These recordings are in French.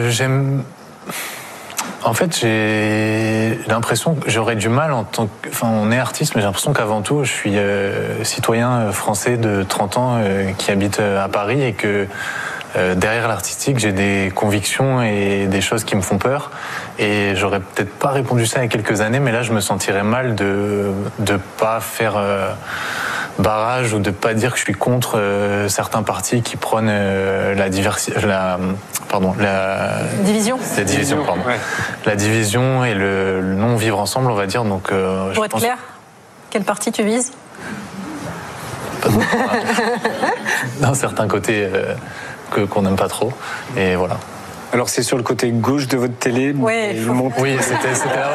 J'aime... En fait, j'ai l'impression que j'aurais du mal Enfin, on est artiste, mais j'ai l'impression qu'avant tout, je suis citoyen français de 30 ans qui habite à Paris et que derrière l'artistique, j'ai des convictions et des choses qui me font peur. Et j'aurais peut-être pas répondu ça il y a quelques années, mais là, je me sentirais mal de pas faire barrage ou de pas dire que je suis contre certains partis qui prônent la division. Ouais. La division et le non vivre ensemble, on va dire. Donc, pour être clair, quel parti tu vises? D'un certain côté qu'on n'aime pas trop, et voilà. Alors c'est sur le côté gauche de votre télé. Ouais, oui, c'était là.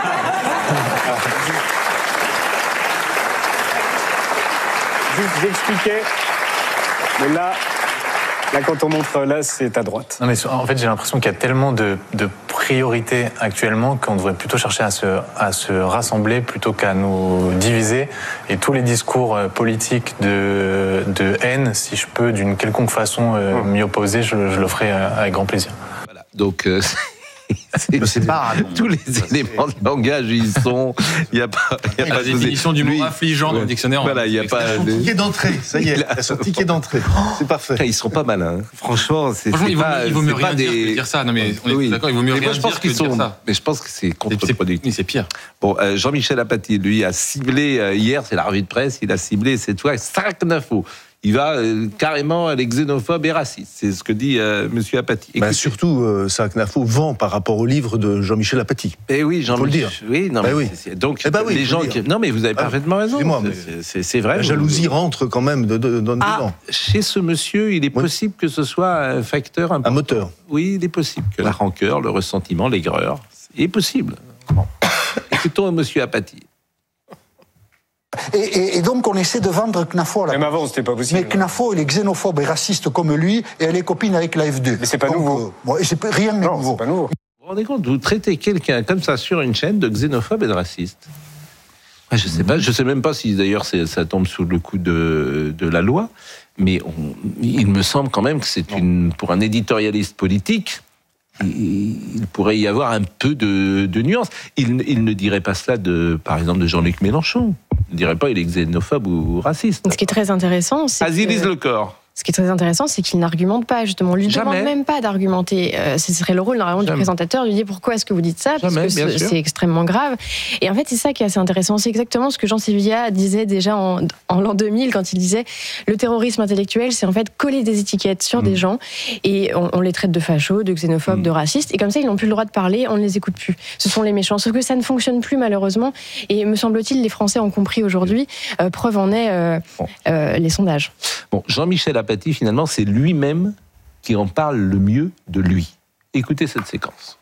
Juste, j'expliquais. Mais là, quand on montre là, c'est à droite. Non, mais en fait, j'ai l'impression qu'il y a tellement de priorités actuellement qu'on devrait plutôt chercher à se rassembler plutôt qu'à nous diviser. Et tous les discours politiques de haine, si je peux d'une quelconque façon m'y opposer, je le ferai avec grand plaisir. Voilà. Donc, c'est pas tous les éléments de langage, ils sont. Il n'y a pas. La définition du mot affligeant dans le dictionnaire. Voilà, il n'y a pas. Son ticket d'entrée, ça y est, il a son ticket d'entrée. C'est parfait. Ils sont pas malins. Franchement, il vaut mieux rien dire que dire ça. Non, mais on est d'accord, il vaut mieux rien dire que dire ça. Mais je pense que c'est contre-productif. C'est pire. Bon, Jean-Michel Apathy, lui, a ciblé hier, c'est la revue de presse, il a ciblé cette fois Sarknafo. Il va carrément aller xénophobe et raciste. C'est ce que dit Monsieur Apathy. Surtout, Sarknafo vend par rapport au livre de Jean-Michel Apathy. Eh oui, faut le dire. Oui, non, oui. Donc, oui, les gens qui... Non, mais vous avez parfaitement raison. C'est vrai. La jalousie rentre quand même dedans. Chez ce monsieur, il est possible que ce soit un facteur important. Un moteur. Oui, il est possible que la rancœur, le ressentiment, l'aigreur, est possible. Bon. Écoutons Monsieur Apathy. Et donc on essaie de vendre Knafo à la... Même avant, c'était pas possible. Mais Knafo, il est xénophobe et raciste comme lui, et elle est copine avec l'AFD. Mais c'est pas nouveau. Rien n'est nouveau. C'est pas nouveau. Vous vous rendez compte, vous traitez quelqu'un comme ça sur une chaîne de xénophobe et de raciste. Je sais pas, je sais même pas si d'ailleurs ça tombe sous le coup de la loi, mais il me semble quand même que c'est pour un éditorialiste politique, il pourrait y avoir un peu de nuance. Il ne dirait pas cela par exemple de Jean-Luc Mélenchon. Il ne dirait pas il est xénophobe ou raciste. Ce qui est très intéressant, c'est Aziz Le Corps. Ce qui est très intéressant, c'est qu'il n'argumente pas, justement. On lui demande même pas d'argumenter. Ce serait le rôle, normalement, du présentateur, de lui dire pourquoi est-ce que vous dites ça, parce que c'est extrêmement grave. Et en fait, c'est ça qui est assez intéressant. C'est exactement ce que Jean Sévillia disait déjà en l'an 2000, quand il disait le terrorisme intellectuel, c'est en fait coller des étiquettes sur des gens, et on les traite de fachos, de xénophobes, de racistes, et comme ça, ils n'ont plus le droit de parler, on ne les écoute plus. Ce sont les méchants. Sauf que ça ne fonctionne plus, malheureusement, et me semble-t-il, les Français ont compris aujourd'hui. Preuve en est les sondages. Bon, Jean-Michel Apathy, finalement, c'est lui-même qui en parle le mieux de lui. Écoutez cette séquence.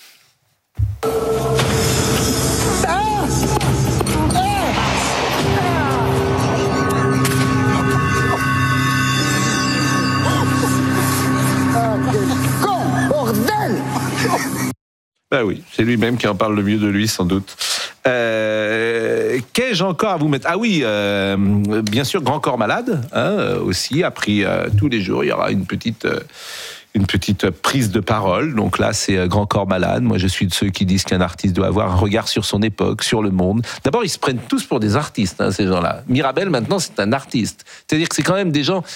Ben oui, c'est lui-même qui en parle le mieux de lui, sans doute. Qu'ai-je encore à vous mettre ? Ah oui, bien sûr, Grand Corps Malade, aussi, a pris tous les jours, il y aura une petite prise de parole. Donc là, c'est Grand Corps Malade. Moi, je suis de ceux qui disent qu'un artiste doit avoir un regard sur son époque, sur le monde. D'abord, ils se prennent tous pour des artistes, ces gens-là. Mirabel, maintenant, c'est un artiste. C'est-à-dire que c'est quand même des gens...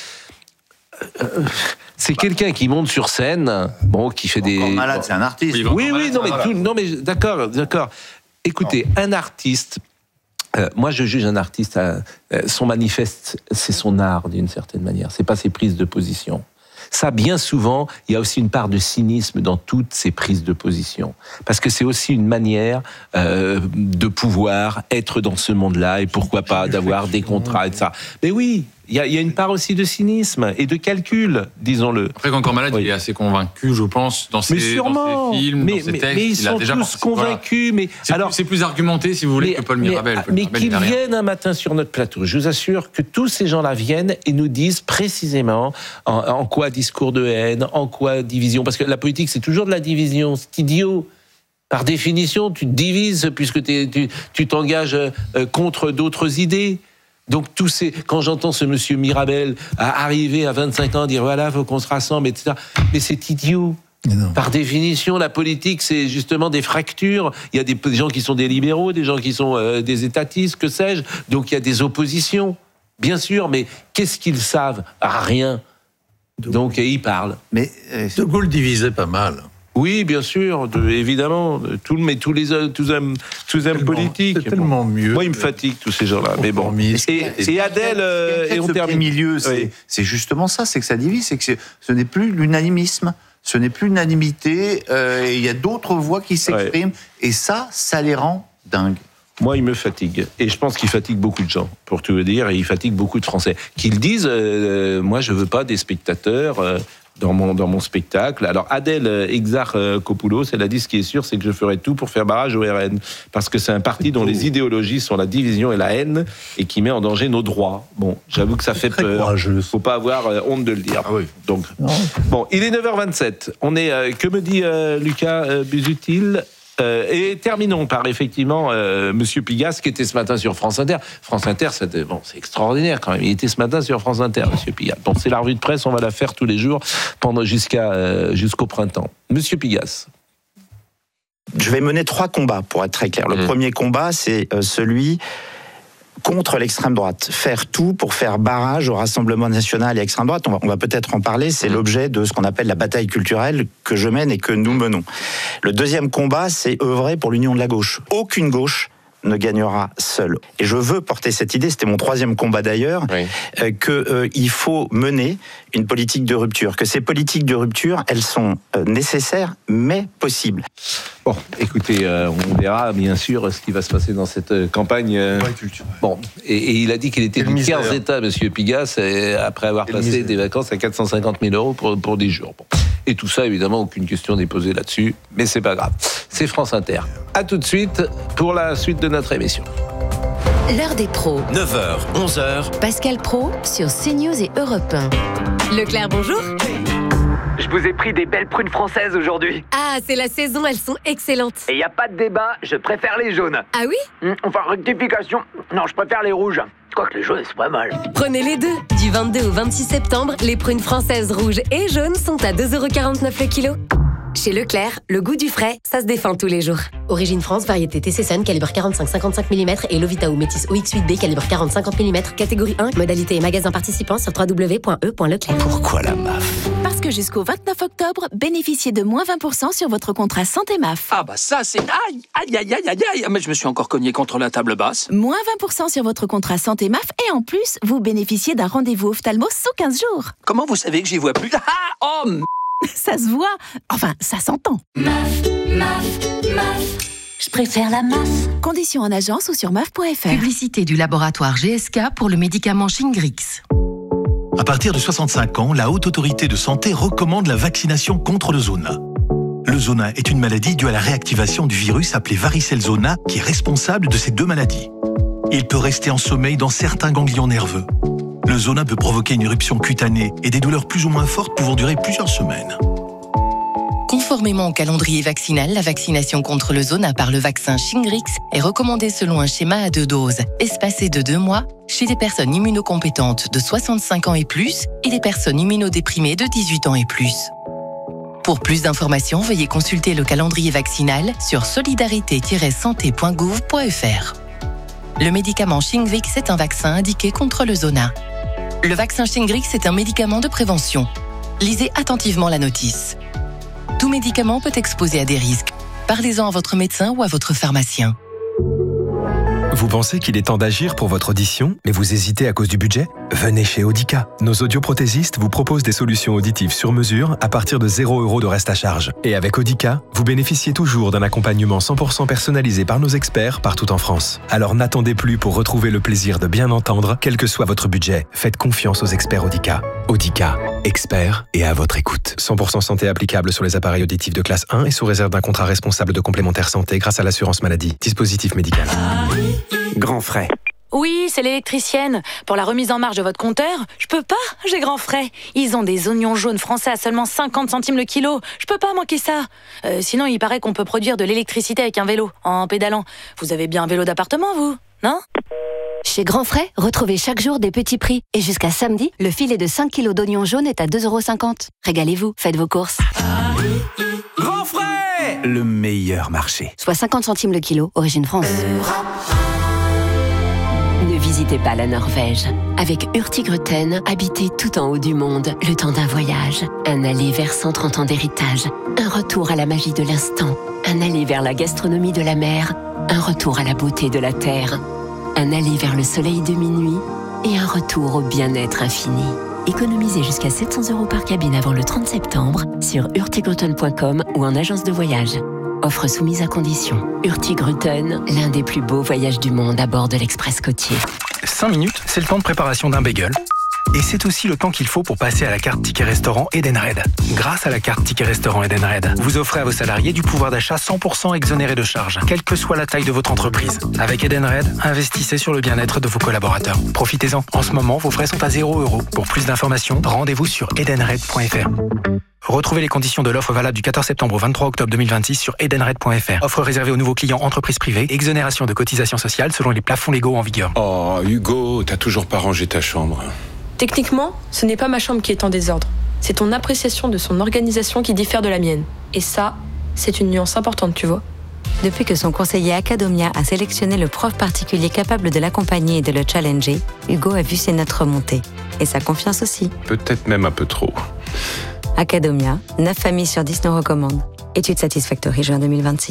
c'est quelqu'un qui monte sur scène, qui fait des... Grand Corps Malade, c'est un artiste. Oui, non mais d'accord. Écoutez, un artiste, moi je juge un artiste, son manifeste, c'est son art d'une certaine manière, c'est pas ses prises de position. Ça, bien souvent, il y a aussi une part de cynisme dans toutes ces prises de position. Parce que c'est aussi une manière de pouvoir être dans ce monde-là, et pourquoi pas d'avoir des contrats et de ça. Mais oui, il y a une part aussi de cynisme et de calcul, disons-le. Après, Grand Corps Malade, il est assez convaincu, je pense, dans ses films, dans ses textes. Mais ils sont tous convaincus. Mais c'est plus argumenté, si vous voulez, que Paul Mirabel. Mais qu'ils viennent un matin sur notre plateau. Je vous assure que tous ces gens-là viennent et nous disent précisément en quoi discours de haine, en quoi division. Parce que la politique, c'est toujours de la division. C'est idiot. Par définition, tu te divises puisque tu t'engages contre d'autres idées. Donc quand j'entends ce monsieur Mirabel arriver à 25 ans dire voilà, faut qu'on se rassemble, etc. Mais c'est idiot. Par définition, la politique, c'est justement des fractures. Il y a des gens qui sont des libéraux, des gens qui sont des étatistes, que sais-je. Donc il y a des oppositions, bien sûr, mais qu'est-ce qu'ils savent ? Rien. Donc ils parlent. Mais De Gaulle divisait pas mal. Oui, bien sûr, évidemment. Mais tous les hommes politiques. C'est tellement mieux. Moi, ils me fatiguent, tous ces gens-là. Mais bon. Et Adèle, et on termine. Milieu, c'est justement ça, c'est que ça divise, c'est que ce n'est plus l'unanimisme, ce n'est plus l'unanimité, il y a d'autres voix qui s'expriment, et ça les rend dingues. Moi, il me fatigue. Et je pense qu'il fatigue beaucoup de gens, pour tout vous dire, et il fatigue beaucoup de Français. Qu'ils disent, moi, je veux pas des spectateurs dans mon spectacle. Alors, Adèle Exarchopoulos, elle a dit, ce qui est sûr, c'est que je ferai tout pour faire barrage au RN. Parce que c'est un parti dont les idéologies sont la division et la haine, et qui met en danger nos droits. Bon, j'avoue que ça fait peur. Courageux. Faut pas avoir honte de le dire. Ah oui. Donc, bon, il est 9h27. On est, que me dit Lucas Busuttil ? Et terminons par effectivement Monsieur Pigasse qui était ce matin sur France Inter. France Inter, c'est extraordinaire quand même. Il était ce matin sur France Inter, Monsieur Pigasse. Bon, c'est la revue de presse, on va la faire tous les jours jusqu'au printemps. Monsieur Pigasse. Je vais mener 3 combats pour être très clair. Le premier combat, c'est celui contre l'extrême droite. Faire tout pour faire barrage au Rassemblement national et à l'extrême droite. On va peut-être en parler. C'est l'objet de ce qu'on appelle la bataille culturelle que je mène et que nous menons. Le deuxième combat, c'est œuvrer pour l'union de la gauche. Aucune gauche ne gagnera seule. Et je veux porter cette idée, c'était mon 3e combat d'ailleurs, qu'il faut mener une politique de rupture. Que ces politiques de rupture, elles sont nécessaires, mais possibles. Bon, écoutez, on verra bien sûr ce qui va se passer dans cette campagne. Bon, et il a dit qu'il était du tiers état, Monsieur Pigasse, après avoir passé des vacances à 450 000 € pour 10 jours. Bon. Et tout ça, évidemment, aucune question n'est posée là-dessus, mais c'est pas grave. C'est France Inter. À tout de suite pour la suite de notre émission. L'heure des pros. 9h, 11h. Pascal Praud sur CNews et Europe 1. Leclerc, bonjour. Je vous ai pris des belles prunes françaises aujourd'hui. Ah, c'est la saison, elles sont excellentes. Et y a pas de débat, je préfère les jaunes. Ah oui ? Enfin, rectification. Non, je préfère les rouges. Quoique les jaunes, c'est pas mal. Prenez les deux. Du 22 au 26 septembre, les prunes françaises rouges et jaunes sont à 2,49 € le kilo. Chez Leclerc, le goût du frais, ça se défend tous les jours. Origine France, variété TC Sun, calibre 45-55 mm et Lovita ou Métis OX8B, calibre 40-50 mm, catégorie 1, modalité et magasin participant sur www.e.leclerc. Pourquoi la MAF ? Parce que jusqu'au 29 octobre, bénéficiez de moins 20% sur votre contrat santé MAF. Ah bah ça c'est... Aïe, mais je me suis encore cogné contre la table basse. Moins 20% sur votre contrat santé MAF et en plus, vous bénéficiez d'un rendez-vous ophtalmo sous 15 jours. Comment vous savez que j'y vois plus ? Ça se voit, enfin ça s'entend. MAF. Je préfère la MAF. Conditions en agence ou sur MAF.fr. Publicité du laboratoire GSK pour le médicament Shingrix. À partir de 65 ans, la Haute Autorité de Santé recommande la vaccination contre le zona. Le zona est une maladie due à la réactivation du virus appelé varicelle zona qui est responsable de ces 2 maladies. Il peut rester en sommeil dans certains ganglions nerveux. Le zona peut provoquer une éruption cutanée et des douleurs plus ou moins fortes pouvant durer plusieurs semaines. Conformément au calendrier vaccinal, la vaccination contre le zona par le vaccin Shingrix est recommandée selon un schéma à 2 doses, espacé de 2 mois, chez des personnes immunocompétentes de 65 ans et plus et des personnes immunodéprimées de 18 ans et plus. Pour plus d'informations, veuillez consulter le calendrier vaccinal sur solidarité-santé.gouv.fr. Le médicament Shingrix est un vaccin indiqué contre le zona. Le vaccin Shingrix est un médicament de prévention. Lisez attentivement la notice. Tout médicament peut exposer à des risques. Parlez-en à votre médecin ou à votre pharmacien. Vous pensez qu'il est temps d'agir pour votre audition, mais vous hésitez à cause du budget ? Venez chez Audica. Nos audioprothésistes vous proposent des solutions auditives sur mesure à partir de 0 € de reste à charge. Et avec Audica, vous bénéficiez toujours d'un accompagnement 100% personnalisé par nos experts partout en France. Alors n'attendez plus pour retrouver le plaisir de bien entendre, quel que soit votre budget. Faites confiance aux experts Audica. Audica, experts et à votre écoute. 100% santé applicable sur les appareils auditifs de classe 1 et sous réserve d'un contrat responsable de complémentaire santé grâce à l'assurance maladie. Dispositif médical. Grand frais. Oui, c'est l'électricienne. Pour la remise en marche de votre compteur, je peux pas, j'ai grand frais. Ils ont des oignons jaunes français à seulement 50 centimes le kilo. Je peux pas manquer ça. Sinon, il paraît qu'on peut produire de l'électricité avec un vélo, en pédalant. Vous avez bien un vélo d'appartement, vous ? Non ? Chez Grand Frais, retrouvez chaque jour des petits prix. Et jusqu'à samedi, le filet de 5 kilos d'oignons jaunes est à 2,50 €. Régalez-vous, faites vos courses. Grand Frais, le meilleur marché. Soit 50 centimes le kilo, origine France. Ne visitez pas la Norvège. Avec Hurtigruten, habitez tout en haut du monde, le temps d'un voyage. Un aller vers 130 ans d'héritage. Un retour à la magie de l'instant. Un aller vers la gastronomie de la mer. Un retour à la beauté de la terre. Un aller vers le soleil de minuit. Et un retour au bien-être infini. Économisez jusqu'à 700 € par cabine avant le 30 septembre sur hurtigruten.com ou en agence de voyage. Offre soumise à condition. Hurtigruten, l'un des plus beaux voyages du monde à bord de l'Express côtier. 5 minutes, c'est le temps de préparation d'un bagel. Et c'est aussi le temps qu'il faut pour passer à la carte Ticket Restaurant Edenred. Grâce à la carte Ticket Restaurant Edenred, vous offrez à vos salariés du pouvoir d'achat 100% exonéré de charges, quelle que soit la taille de votre entreprise. Avec Edenred, investissez sur le bien-être de vos collaborateurs. Profitez-en. En ce moment, vos frais sont à 0 €. Pour plus d'informations, rendez-vous sur edenred.fr. Retrouvez les conditions de l'offre valable du 14 septembre au 23 octobre 2026 sur edenred.fr. Offre réservée aux nouveaux clients entreprises privées. Exonération de cotisations sociales selon les plafonds légaux en vigueur. Oh, Hugo, t'as toujours pas rangé ta chambre. Techniquement, ce n'est pas ma chambre qui est en désordre. C'est ton appréciation de son organisation qui diffère de la mienne. Et ça, c'est une nuance importante, tu vois. Depuis que son conseiller Academia a sélectionné le prof particulier capable de l'accompagner et de le challenger, Hugo a vu ses notes remonter. Et sa confiance aussi. Peut-être même un peu trop. Academia, 9 familles sur 10 nous recommandent. Étude Satisfactory, juin 2026.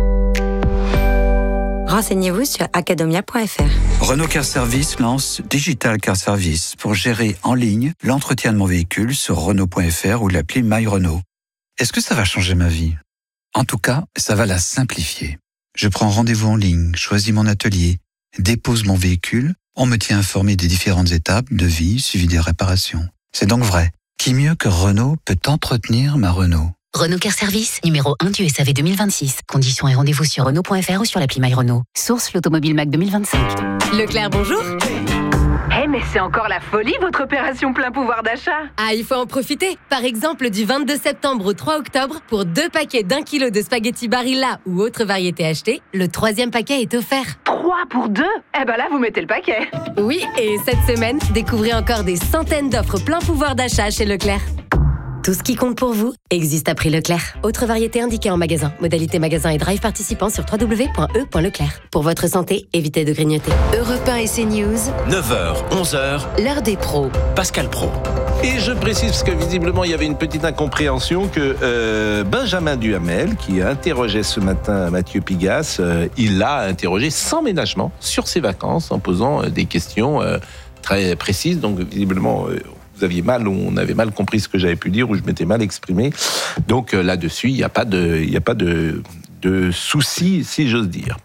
Renseignez-vous sur academia.fr. Renault Car Service lance Digital Car Service pour gérer en ligne l'entretien de mon véhicule sur Renault.fr ou l'appli My Renault. Est-ce que ça va changer ma vie ? En tout cas, ça va la simplifier. Je prends rendez-vous en ligne, choisis mon atelier, dépose mon véhicule, on me tient informé des différentes étapes de vie suivi des réparations. C'est donc vrai. Qui mieux que Renault peut entretenir ma Renault ? Renault Car Service, numéro 1 du SAV 2026. Conditions et rendez-vous sur Renault.fr ou sur l'appli My Renault. Source l'Automobile Mac 2025. Leclerc, bonjour. Mais c'est encore la folie, votre opération plein pouvoir d'achat. Ah, il faut en profiter. Par exemple, du 22 septembre au 3 octobre, pour 2 paquets d'1 kilo de spaghettis Barilla ou autre variété achetée, le 3e paquet est offert. 3 pour 2 ? Eh ben là, vous mettez le paquet. Oui, et cette semaine, découvrez encore des centaines d'offres plein pouvoir d'achat chez Leclerc. Tout ce qui compte pour vous existe à prix Leclerc. Autre variété indiquée en magasin. Modalité magasin et drive participant sur www.e.leclerc. Pour votre santé, évitez de grignoter. Europe 1 et CNews. 9h, 11h. L'heure des pros. Pascal Praud. Et je précise, parce que visiblement, il y avait une petite incompréhension, que Benjamin Duhamel, qui interrogeait ce matin Mathieu Pigasse, il l'a interrogé sans ménagement sur ses vacances, en posant des questions très précises. Donc, visiblement... vous aviez mal, ou on avait mal compris ce que j'avais pu dire, ou je m'étais mal exprimé. Donc là-dessus, il n'y a pas de souci, si j'ose dire.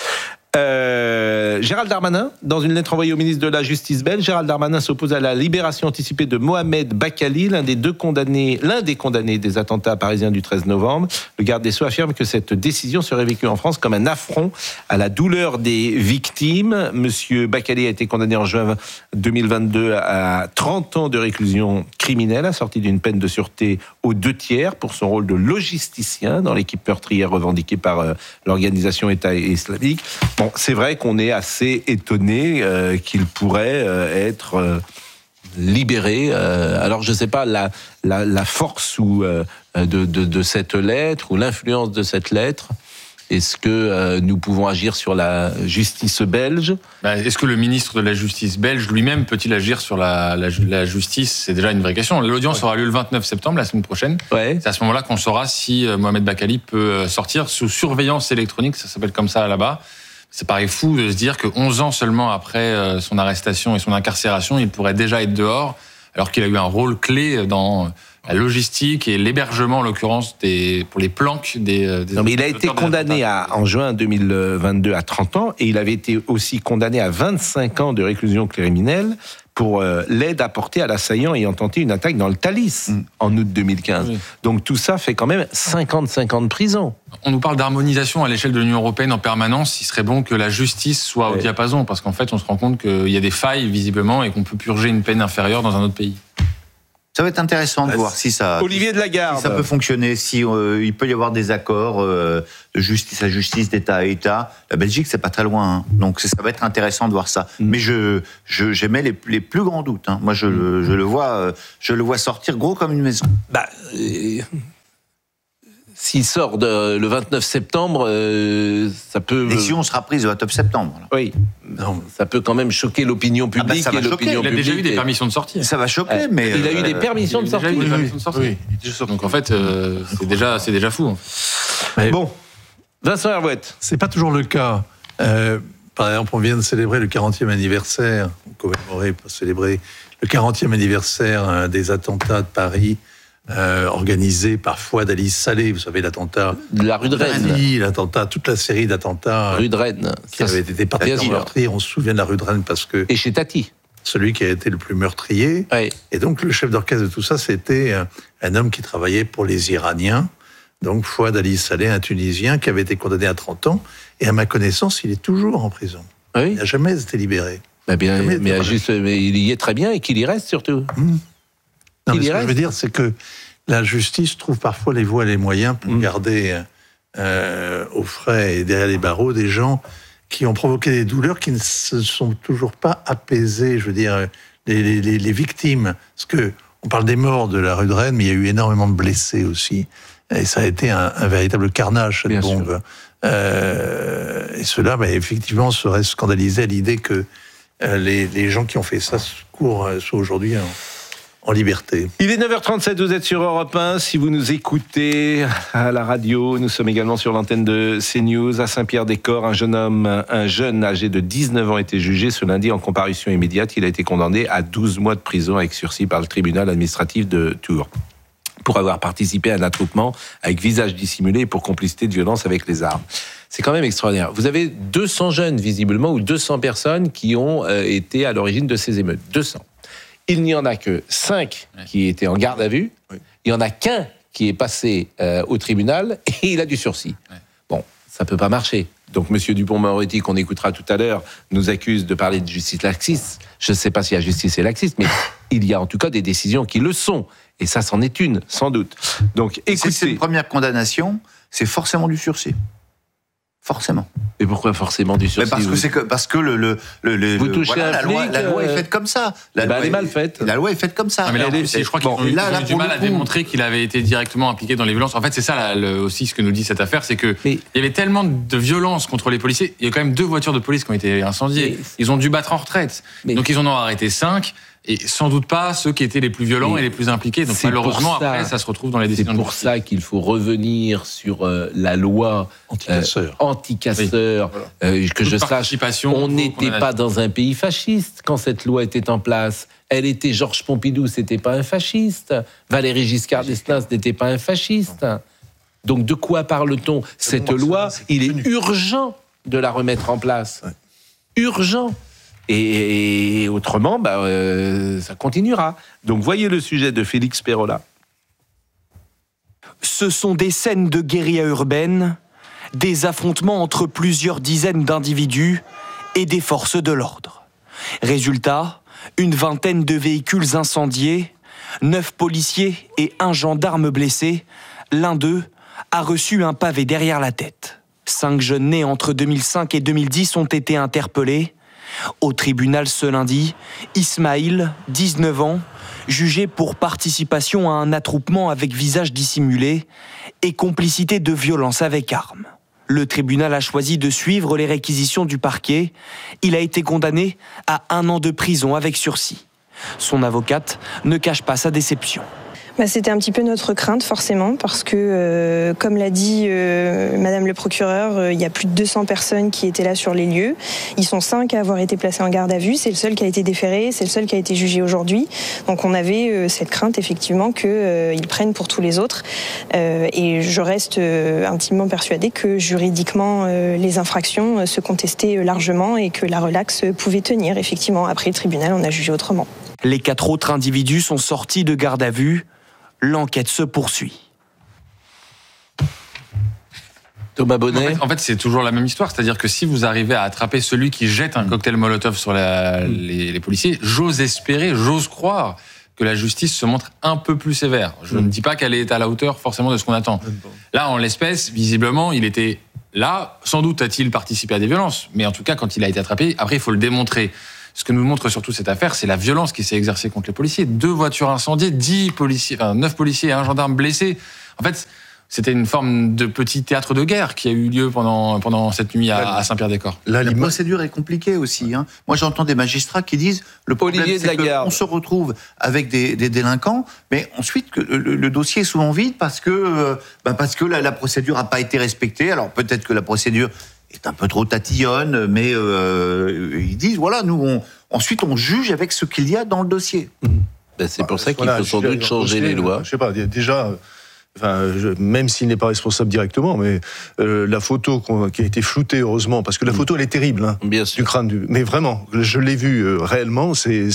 Gérald Darmanin, dans une lettre envoyée au ministre de la Justice belge, Gérald Darmanin s'oppose à la libération anticipée de Mohamed Bakali, l'un des condamnés des attentats parisiens du 13 novembre. Le garde des Sceaux affirme que cette décision serait vécue en France comme un affront à la douleur des victimes. Monsieur Bakali a été condamné en juin 2022 à 30 ans de réclusion criminelle, assortie d'une peine de sûreté aux 2/3 pour son rôle de logisticien dans l'équipe meurtrière revendiquée par l'organisation État islamique. Bon, c'est vrai qu'on est assez étonné qu'il pourrait être libéré. Alors, je ne sais pas la force de cette lettre ou l'influence de cette lettre. Est-ce que nous pouvons agir sur la justice belge ? Est-ce que le ministre de la Justice belge lui-même peut-il agir sur la justice ? C'est déjà une vraie question. L'audience aura lieu le 29 septembre, la semaine prochaine. Ouais. C'est à ce moment-là qu'on saura si Mohamed Bakali peut sortir sous surveillance électronique, ça s'appelle comme ça là-bas. Ça paraît fou de se dire que 11 ans seulement après son arrestation et son incarcération, il pourrait déjà être dehors, alors qu'il a eu un rôle clé dans la logistique et l'hébergement, en l'occurrence, pour les planques des non, mais il a été condamné en juin 2022 à 30 ans, et il avait été aussi condamné à 25 ans de réclusion criminelle pour l'aide apportée à l'assaillant ayant tenté une attaque dans le Thalys en août 2015. Oui. Donc tout ça fait quand même 55 ans de prison. On nous parle d'harmonisation à l'échelle de l'Union européenne en permanence. Il serait bon que la justice soit au diapason, parce qu'en fait, on se rend compte qu'il y a des failles, visiblement, et qu'on peut purger une peine inférieure dans un autre pays. Ça va être intéressant de voir si ça. Olivier de Lagarde. Si ça peut fonctionner, si il peut y avoir des accords de justice à justice, d'État à État. La Belgique, c'est pas très loin, hein. Donc ça va être intéressant de voir ça. Mais j'émets les plus grands doutes. Hein. Moi, je le vois sortir gros comme une maison. S'il sort le 29 septembre, ça peut... Les décision sera prise le 29 septembre. Là. Oui, non, ça peut quand même choquer l'opinion publique. Ça va choquer. Il a déjà eu des permissions de sortie. Ça va choquer, mais... Il a eu des permissions de sortie. Oui. Donc en fait, c'est déjà fou. Mais bon, Vincent Herouette. C'est pas toujours le cas. Par exemple, on vient de célébrer le 40e anniversaire, célébrer le 40e anniversaire des attentats de Paris, organisé par Fouad Ali Saleh, vous savez, l'attentat de la rue de Rennes, l'attentat, toute la série d'attentats rue de Rennes qui avaient été particulièrement meurtriers. On se souvient de la rue de Rennes parce que... Et chez Tati. Celui qui a été le plus meurtrier. Oui. Et donc, le chef d'orchestre de tout ça, c'était un homme qui travaillait pour les Iraniens. Donc, Fouad Ali Saleh, un Tunisien qui avait été condamné à 30 ans. Et à ma connaissance, il est toujours en prison. Oui. Il n'a jamais été libéré. Mais il y est très bien et qu'il y reste surtout. Non, mais ce que je veux dire, c'est que la justice trouve parfois les voies et les moyens pour garder au frais et derrière les barreaux des gens qui ont provoqué des douleurs qui ne se sont toujours pas apaisées. Je veux dire, les victimes. Parce que on parle des morts de la rue de Rennes, mais il y a eu énormément de blessés aussi. Et ça a été un véritable carnage, cette bombe. Et cela, effectivement, serait scandalisé à l'idée que les gens qui ont fait ça soient aujourd'hui en liberté. Il est 9h37, vous êtes sur Europe 1. Si vous nous écoutez à la radio, nous sommes également sur l'antenne de CNews. À Saint-Pierre-des-Corps, un jeune âgé de 19 ans a été jugé ce lundi en comparution immédiate. Il a été condamné à 12 mois de prison avec sursis par le tribunal administratif de Tours pour avoir participé à un attroupement avec visage dissimulé et pour complicité de violence avec les armes. C'est quand même extraordinaire. Vous avez 200 jeunes, visiblement, ou 200 personnes qui ont été à l'origine de ces émeutes. 200. Il n'y en a que 5 qui étaient en garde à vue. Oui. Il n'y en a qu'un qui est passé au tribunal et il a du sursis. Oui. Bon, ça ne peut pas marcher. Donc, M. Dupond-Moretti, qu'on écoutera tout à l'heure, nous accuse de parler de justice laxiste. Je ne sais pas s'il y a justice et laxiste, mais il y a en tout cas des décisions qui le sont. Et ça, c'en est une, sans doute. Donc, écoutez... Si c'est une première condamnation, c'est forcément du sursis. Forcément. Et pourquoi forcément du sursis? Parce que vous touchez la loi est faite comme ça. Elle est mal faite. La loi est faite comme ça. Ah, mais là, je crois qu'ils ont eu du mal à démontrer qu'il avait été directement impliqué dans les violences. En fait, c'est ça aussi ce que nous dit cette affaire, c'est que il y avait tellement de violence contre les policiers. Il y a quand même 2 voitures de police qui ont été incendiées. Ils ont dû battre en retraite. Donc ils en ont arrêté 5. Et sans doute pas ceux qui étaient les plus violents et les plus impliqués. Donc malheureusement, après, ça se retrouve dans les décisions. C'est pour ça qu'il faut revenir sur la loi anti-casseurs. Que je sache, on n'était pas dans un pays fasciste quand cette loi était en place. Elle était Georges Pompidou, c'était pas un fasciste. Valéry Giscard d'Estaing, n'était pas un fasciste. Donc de quoi parle-t-on? Cette loi, il est urgent de la remettre en place. Urgent. Et autrement, ça continuera. Donc voyez le sujet de Félix Perrola. Ce sont des scènes de guérilla urbaine, des affrontements entre plusieurs dizaines d'individus et des forces de l'ordre. Résultat, une vingtaine de véhicules incendiés, 9 policiers et 1 gendarme blessé. L'un d'eux a reçu un pavé derrière la tête. 5 jeunes nés entre 2005 et 2010 ont été interpellés. Au tribunal ce lundi, Ismaïl, 19 ans, jugé pour participation à un attroupement avec visage dissimulé et complicité de violence avec arme. Le tribunal a choisi de suivre les réquisitions du parquet. Il a été condamné à 1 an de prison avec sursis. Son avocate ne cache pas sa déception. C'était un petit peu notre crainte, forcément, parce que, comme l'a dit Madame le procureur, il y a plus de 200 personnes qui étaient là sur les lieux. Ils sont 5 à avoir été placés en garde à vue. C'est le seul qui a été déféré, c'est le seul qui a été jugé aujourd'hui. Donc on avait cette crainte, effectivement, qu'ils prennent pour tous les autres. Et je reste intimement persuadée que, juridiquement, les infractions se contestaient largement et que la relaxe pouvait tenir. Effectivement, après le tribunal, on a jugé autrement. Les 4 autres individus sont sortis de garde à vue. L'enquête se poursuit. Thomas Bonnet. En fait, c'est toujours la même histoire. C'est-à-dire que si vous arrivez à attraper celui qui jette un cocktail Molotov sur les policiers, j'ose espérer, j'ose croire que la justice se montre un peu plus sévère. Je ne dis pas qu'elle est à la hauteur forcément de ce qu'on attend. Là, en l'espèce, visiblement, il était là. Sans doute a-t-il participé à des violences, mais en tout cas, quand il a été attrapé, après, il faut le démontrer. Ce que nous montre surtout cette affaire, c'est la violence qui s'est exercée contre les policiers. 2 voitures incendiées, 9 policiers et un gendarme blessés. En fait, c'était une forme de petit théâtre de guerre qui a eu lieu pendant cette nuit à Saint-Pierre-des-Corps. La procédure est compliquée aussi. Moi, j'entends des magistrats qui disent le problème, c'est qu'on se retrouve avec des délinquants, mais ensuite le dossier est souvent vide parce que la procédure n'a pas été respectée. Alors peut-être que la procédure est un peu trop tatillonne, mais ils disent voilà, ensuite on juge avec ce qu'il y a dans le dossier. C'est pour ça qu'il faut sans doute changer les lois. Je sais pas, déjà. Même s'il n'est pas responsable directement, mais la photo qui a été floutée, heureusement, parce que la photo elle est terrible, bien sûr. Du crâne. Mais vraiment, je l'ai vu réellement.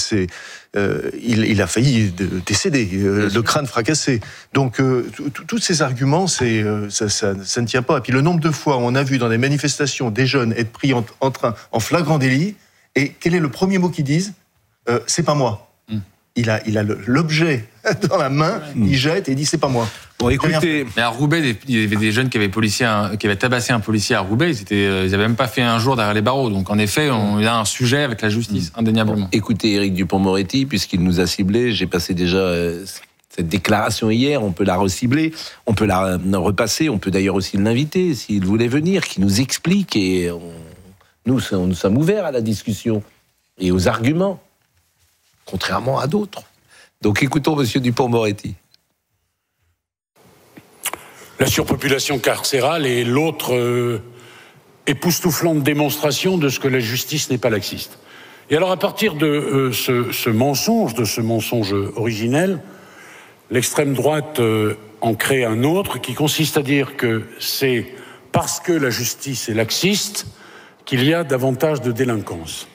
Il a failli décéder, le crâne fracassé. Donc tous ces arguments, ça ne tient pas. Et puis le nombre de fois où on a vu dans des manifestations des jeunes être pris en flagrant délit, et quel est le premier mot qu'ils disent ? C'est pas moi. Il a l'objet dans la main, il jette et dit c'est pas moi. Bon, écoutez, mais à Roubaix, il y avait des jeunes qui avaient tabassé un policier à Roubaix. Ils n'avaient même pas fait un jour derrière les barreaux. Donc en effet, on a un sujet avec la justice, indéniablement. Écoutez, Éric Dupond-Moretti, puisqu'il nous a ciblés, j'ai passé déjà cette déclaration hier. On peut la recibler, on peut la repasser. On peut d'ailleurs aussi l'inviter s'il voulait venir, qui nous explique. Et nous sommes ouverts à la discussion et aux arguments, contrairement à d'autres. Donc écoutons monsieur Dupond-Moretti. La surpopulation carcérale est l'autre époustouflante démonstration de ce que la justice n'est pas laxiste. Et alors à partir de ce mensonge originel, l'extrême droite en crée un autre qui consiste à dire que c'est parce que la justice est laxiste qu'il y a davantage de délinquance.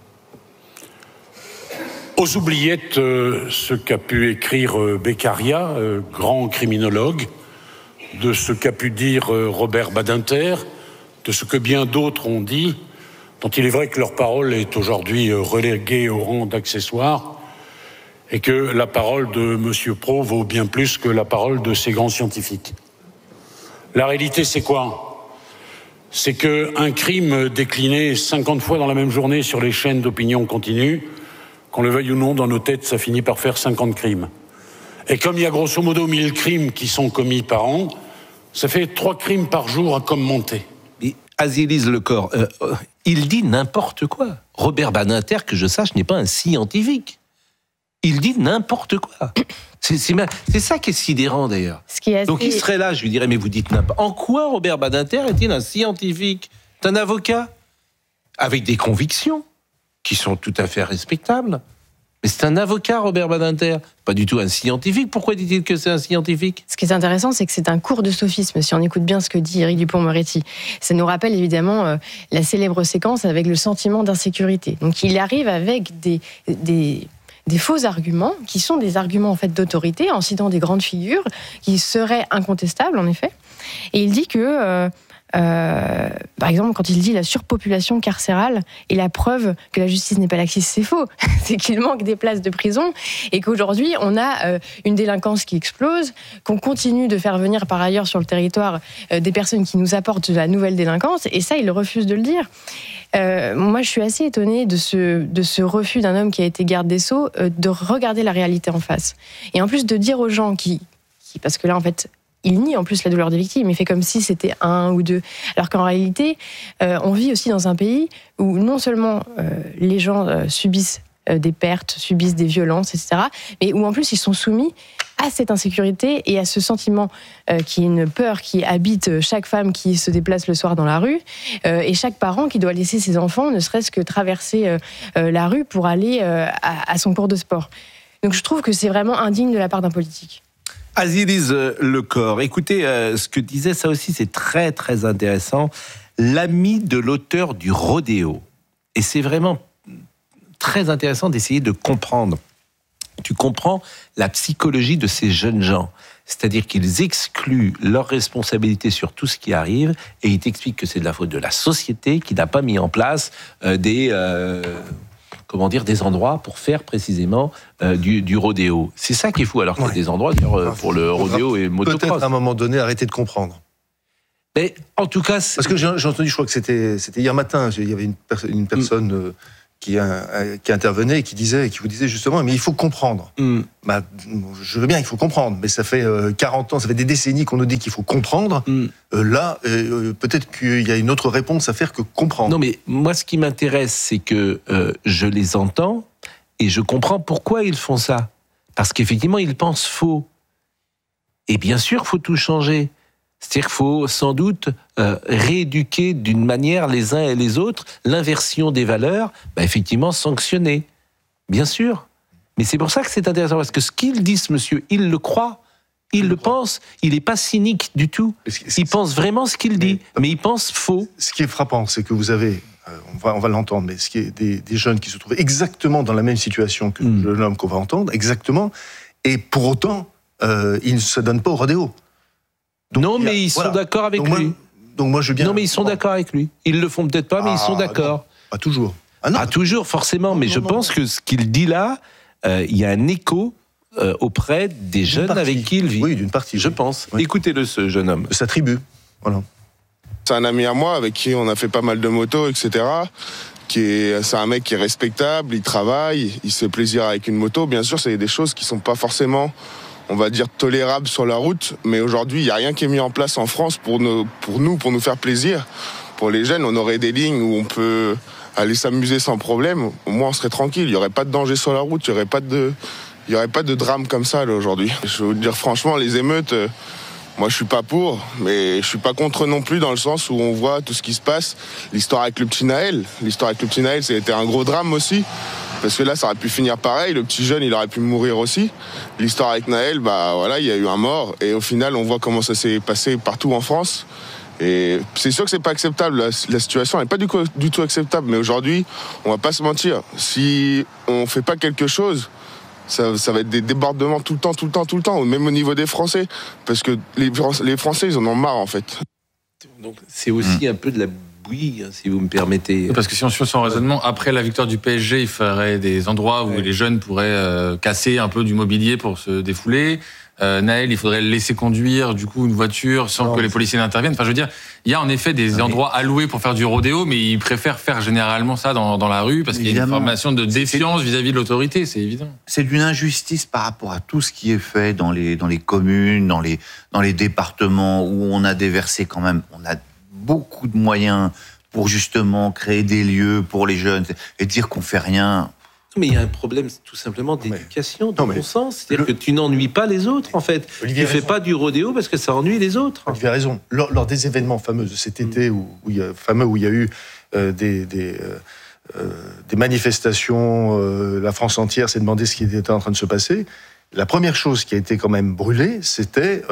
Aux oubliettes, ce qu'a pu écrire Beccaria, grand criminologue, de ce qu'a pu dire Robert Badinter, de ce que bien d'autres ont dit, dont il est vrai que leur parole est aujourd'hui reléguée au rang d'accessoire, et que la parole de M. Pro vaut bien plus que la parole de ces grands scientifiques. La réalité, c'est quoi ? C'est qu'un crime décliné 50 fois dans la même journée sur les chaînes d'opinion continue, qu'on le veuille ou non, dans nos têtes, ça finit par faire 50 crimes. Et comme il y a grosso modo 1000 crimes qui sont commis par an, ça fait 3 crimes par jour à commenter. Azilise Lecor, il dit n'importe quoi. Robert Badinter, que je sache, n'est pas un scientifique. Il dit n'importe quoi. C'est ça qui est sidérant, d'ailleurs. Donc il serait là, je lui dirais, mais vous dites n'importe quoi. En quoi Robert Badinter est-il un scientifique ? C'est un avocat avec des convictions qui sont tout à fait respectables. Mais c'est un avocat, Robert Badinter, pas du tout un scientifique. Pourquoi dit-il que c'est un scientifique ? Ce qui est intéressant, c'est que c'est un cours de sophisme, si on écoute bien ce que dit Éric Dupond-Moretti. Ça nous rappelle évidemment la célèbre séquence avec le sentiment d'insécurité. Donc il arrive avec des faux arguments, qui sont des arguments en fait d'autorité, en citant des grandes figures, qui seraient incontestables en effet. Et il dit que... par exemple, quand il dit la surpopulation carcérale est la preuve que la justice n'est pas laxiste, c'est faux. C'est qu'il manque des places de prison et qu'aujourd'hui, on a une délinquance qui explose, qu'on continue de faire venir par ailleurs sur le territoire des personnes qui nous apportent de la nouvelle délinquance, et ça, il refuse de le dire. Moi, je suis assez étonnée de ce refus d'un homme qui a été garde des Sceaux de regarder la réalité en face. Et en plus de dire aux gens parce que là, en fait, il nie en plus la douleur des victimes, il fait comme si c'était 1 ou 2. Alors qu'en réalité, on vit aussi dans un pays où non seulement les gens subissent des pertes, subissent des violences, etc., mais où en plus ils sont soumis à cette insécurité et à ce sentiment qui est une peur qui habite chaque femme qui se déplace le soir dans la rue et chaque parent qui doit laisser ses enfants ne serait-ce que traverser la rue pour aller à son cours de sport. Donc je trouve que c'est vraiment indigne de la part d'un politique. Azilise Lecor, écoutez, ce que disait, ça aussi c'est très très intéressant, l'ami de l'auteur du rodéo. Et c'est vraiment très intéressant d'essayer de comprendre. Tu comprends la psychologie de ces jeunes gens. C'est-à-dire qu'ils excluent leur responsabilité sur tout ce qui arrive et ils t'expliquent que c'est de la faute de la société qui n'a pas mis en place des des endroits pour faire précisément du rodéo. C'est ça qui est fou, alors qu'il y a des endroits pour le rodéo et motocross. Peut-être à un moment donné arrêter de comprendre. Mais en tout cas, parce que j'ai entendu, je crois que c'était hier matin, il y avait une personne qui intervenait et qui vous disait justement, mais il faut comprendre. Bah, je veux bien, il faut comprendre, mais ça fait 40 ans, ça fait des décennies qu'on nous dit qu'il faut comprendre. Là, peut-être qu'il y a une autre réponse à faire que comprendre. Non, mais moi, ce qui m'intéresse, c'est que je les entends et je comprends pourquoi ils font ça. Parce qu'effectivement, ils pensent faux. Et bien sûr, il faut tout changer. C'est-à-dire qu'il faut sans doute rééduquer d'une manière les uns et les autres, l'inversion des valeurs, effectivement sanctionner. Bien sûr. Mais c'est pour ça que c'est intéressant, parce que ce qu'il dit, ce monsieur, il le croit, il le pense, il n'est pas cynique du tout. Il pense vraiment ce qu'il dit, mais il pense faux. Ce qui est frappant, c'est que vous avez, on va l'entendre, mais ce qui est des jeunes qui se trouvent exactement dans la même situation que l'homme qu'on va entendre, exactement, et pour autant, ils ne se donnent pas au rodéo. Donc, non, mais ils sont d'accord avec lui. Donc moi, je veux bien. Non, mais ils sont d'accord avec lui. Ils le font peut-être pas, mais ils sont d'accord. Non, pas toujours. Pas toujours, forcément. Mais je pense que ce qu'il dit là, il y a un écho auprès des jeunes avec qui il vit. Oui, d'une partie. Je pense. Oui. Écoutez-le, ce jeune homme. De sa tribu. Voilà. C'est un ami à moi avec qui on a fait pas mal de motos, etc. C'est un mec qui est respectable, il travaille, il se fait plaisir avec une moto. Bien sûr, c'est des choses qui sont pas forcément, on va dire, tolérable sur la route, mais aujourd'hui, il n'y a rien qui est mis en place en France pour nous faire plaisir. Pour les jeunes, on aurait des lignes où on peut aller s'amuser sans problème. Au moins, on serait tranquille. Il n'y aurait pas de danger sur la route. Il n'y aurait pas de drame comme ça, là, aujourd'hui. Je veux vous dire, franchement, les émeutes, moi, je suis pas pour, mais je suis pas contre non plus, dans le sens où on voit tout ce qui se passe. L'histoire avec le petit Naël, c'était un gros drame aussi. Parce que là, ça aurait pu finir pareil. Le petit jeune, il aurait pu mourir aussi. L'histoire avec Naël, il y a eu un mort. Et au final, on voit comment ça s'est passé partout en France. Et c'est sûr que c'est pas acceptable. La situation n'est pas du tout acceptable. Mais aujourd'hui, on va pas se mentir. Si on fait pas quelque chose, ça va être des débordements tout le temps. Même au niveau des Français. Parce que les Français, ils en ont marre, en fait. Donc, c'est aussi un peu de la bouillie, si vous me permettez. Parce que si on suit son raisonnement, après la victoire du PSG, il faudrait des endroits où les jeunes pourraient casser un peu du mobilier pour se défouler. Naël, il faudrait le laisser conduire du coup une voiture sans que les policiers n'interviennent. Enfin, je veux dire, il y a en effet des endroits alloués pour faire du rodéo, mais ils préfèrent faire généralement ça dans la rue parce qu'il y a une formation de défiance vis-à-vis de l'autorité, c'est évident. C'est d'une injustice par rapport à tout ce qui est fait dans les communes, dans les départements où on a déversé quand même, on a beaucoup de moyens pour justement créer des lieux pour les jeunes et dire qu'on fait rien. Mais il y a un problème tout simplement d'éducation, de bon sens. C'est-à-dire que tu n'ennuies pas les autres, en fait. Tu ne fais pas du rodéo parce que ça ennuie les autres. Olivier a raison. Lors des événements fameux de cet été où il y a eu des manifestations, la France entière s'est demandé ce qui était en train de se passer. La première chose qui a été quand même brûlée, c'était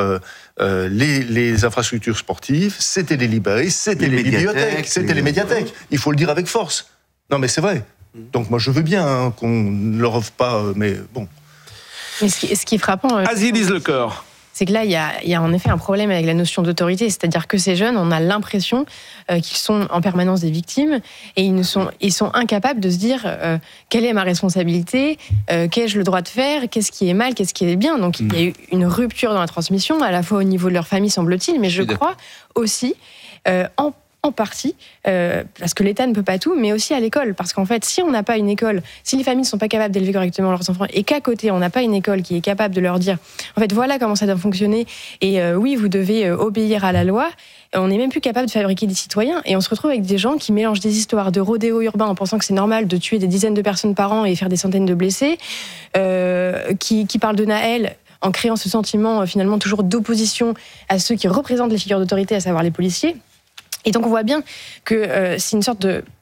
les infrastructures sportives, c'était les librairies, c'était les bibliothèques, c'était les médiathèques. Il faut le dire avec force. Non, mais c'est vrai. Donc moi, je veux bien qu'on ne leur offre pas, mais bon. Mais ce qui est frappant... Azilise le corps. C'est que là, il y a en effet un problème avec la notion d'autorité. C'est-à-dire que ces jeunes, on a l'impression qu'ils sont en permanence des victimes et ils sont incapables de se dire quelle est ma responsabilité, qu'ai-je le droit de faire, qu'est-ce qui est mal, qu'est-ce qui est bien. Donc il y a eu une rupture dans la transmission, à la fois au niveau de leur famille, semble-t-il, mais je crois aussi en partie, parce que l'État ne peut pas tout, mais aussi à l'école. Parce qu'en fait, si on n'a pas une école, si les familles ne sont pas capables d'élever correctement leurs enfants, et qu'à côté, on n'a pas une école qui est capable de leur dire, en fait, voilà comment ça doit fonctionner, et oui, vous devez obéir à la loi, on n'est même plus capable de fabriquer des citoyens, et on se retrouve avec des gens qui mélangent des histoires de rodéo urbain en pensant que c'est normal de tuer des dizaines de personnes par an et faire des centaines de blessés, qui parlent de Naël, en créant ce sentiment, finalement, toujours d'opposition à ceux qui représentent les figures d'autorité, à savoir les policiers. Et donc on voit bien que c'est une sorte de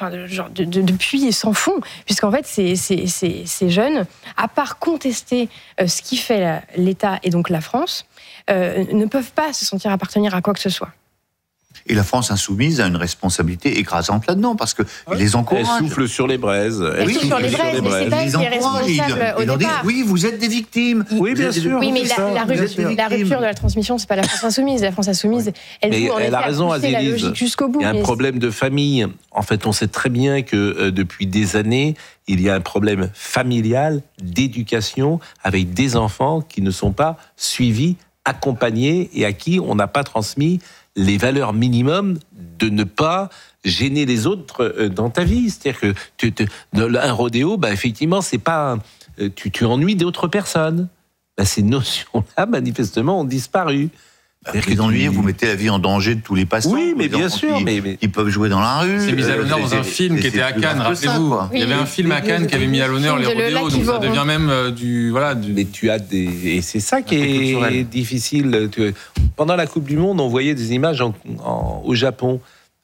puits sans fond, puisqu'en fait ces jeunes, à part contester ce qui fait l'État et donc la France, ne peuvent pas se sentir appartenir à quoi que ce soit. Et la France insoumise a une responsabilité écrasante là-dedans, parce que les encourage. Elle souffle sur les braises. Elle souffle sur les braises, mais c'est pas elle qui est responsable au départ. Oui, vous êtes des victimes. Oui, bien sûr. Oui, mais la rupture de la transmission, c'est pas la France insoumise. La France insoumise, elle joue en effet à pousser la logique jusqu'au bout. Il y a un problème de famille. En fait, on sait très bien que depuis des années, il y a un problème familial, d'éducation, avec des enfants qui ne sont pas suivis, accompagnés, et à qui on n'a pas transmis les valeurs minimum de ne pas gêner les autres dans ta vie. C'est-à-dire que un rodéo, effectivement, c'est pas tu ennuies d'autres personnes. Ces notions-là, manifestement, ont disparu. Vous ennuyez, vous mettez la vie en danger de tous les passants. Oui, mais bien sûr. Ils peuvent jouer dans la rue. C'est mis à l'honneur dans un film qui était à Cannes, rappelez-vous. Il y avait un film à Cannes qui avait mis à l'honneur les rodéos, donc ça devient même du... Mais tu as des... Et c'est ça qui est difficile. Pendant la Coupe du Monde, on voyait des images au Japon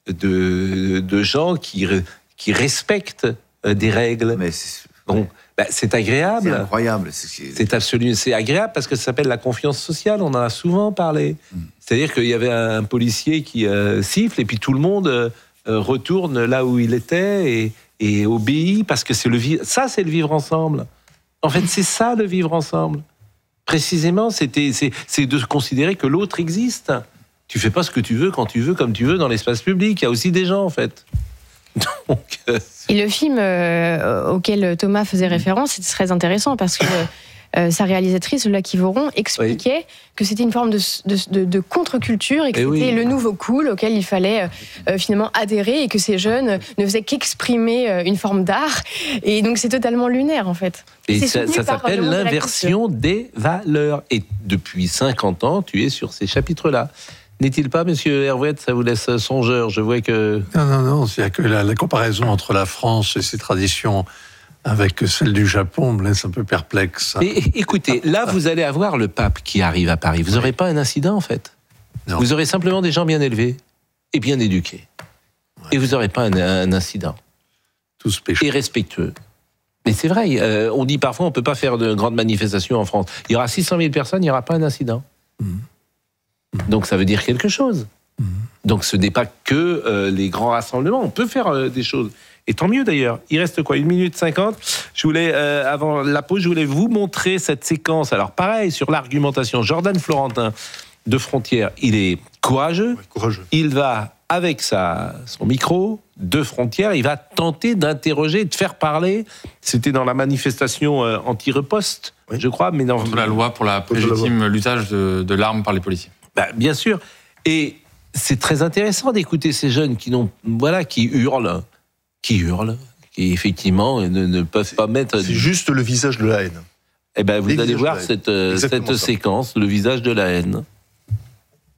de gens qui respectent des règles. Mais c'est agréable. C'est incroyable. C'est agréable parce que ça s'appelle la confiance sociale. On en a souvent parlé. C'est-à-dire qu'il y avait un policier qui siffle et puis tout le monde retourne là où il était et obéit parce que c'est le vivre ensemble. En fait, c'est ça le vivre ensemble. Précisément, c'est de considérer que l'autre existe. Tu fais pas ce que tu veux quand tu veux, comme tu veux dans l'espace public. Il y a aussi des gens en fait. Donc, et le film auquel Thomas faisait référence, c'était très intéressant parce que sa réalisatrice, Lola Kivoron, expliquait que c'était une forme de contre-culture et que c'était le nouveau cool auquel il fallait finalement adhérer et que ces jeunes ne faisaient qu'exprimer une forme d'art. Et donc c'est totalement lunaire en fait. Et ça s'appelle l'inversion des valeurs. Et depuis 50 ans, tu es sur ces chapitres-là. N'est-il pas, monsieur Hervouet, ça vous laisse songeur? Je vois que... Non, c'est que la comparaison entre la France et ses traditions avec celle du Japon me laisse un peu perplexe. Mais écoutez, là, vous allez avoir le pape qui arrive à Paris. Vous n'aurez pas un incident, en fait. Non. Vous aurez simplement des gens bien élevés et bien éduqués. Ouais. Et vous n'aurez pas un incident. Tous péchés. Et respectueux. Mais c'est vrai, on dit parfois on ne peut pas faire de grandes manifestations en France. Il y aura 600 000 personnes, il n'y aura pas un incident. Donc ça veut dire quelque chose. Donc ce n'est pas que les grands rassemblements. On peut faire des choses. Et tant mieux d'ailleurs. Il reste quoi, 1 minute 50 ? Je voulais, avant la pause, je voulais vous montrer cette séquence. Alors pareil, sur l'argumentation. Jordan Florentin de Frontières, il est courageux. Oui, courageux. Il va, avec son micro de Frontières, il va tenter d'interroger, de faire parler. C'était dans la manifestation anti-reposte, je crois. Mais dans contre la loi pour la légitime l'usage de l'arme par les policiers. Bien sûr. Et c'est très intéressant d'écouter ces jeunes qui hurlent, qui effectivement ne peuvent pas mettre... C'est juste le visage de la haine. Eh bien, vous allez voir cette séquence, le visage de la haine.